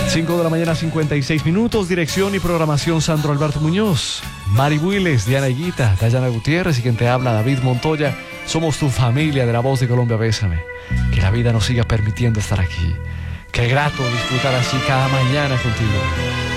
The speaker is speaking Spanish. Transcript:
5 de la mañana, 56 minutos. Dirección y programación Sandro Alberto Muñoz, Mari Builes, Diana Higuita, Dayana Gutiérrez y quien te habla, David Montoya. Somos tu familia de La Voz de Colombia. Bésame. Que la vida nos siga permitiendo estar aquí. Qué grato disfrutar así cada mañana contigo.